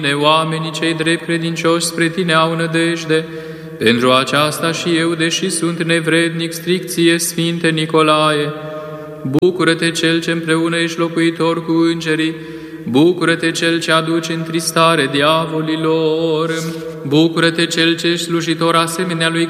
Oamenii cei drept credincioși spre tine au nădejde. Pentru aceasta și eu, deși sunt nevrednic, stric ție, Sfinte Nicolae. Bucură-te, Cel ce împreună ești locuitor cu îngerii. Bucură-te, Cel ce aduci întristare diavolilor. Bucură-te, Cel ce ești slujitor asemenea lui